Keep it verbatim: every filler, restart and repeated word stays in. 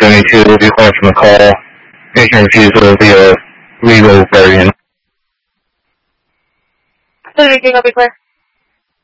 seventy-two will be calling from the call. Making refusal will be a legal guardian. seventy-two, I'll be clear.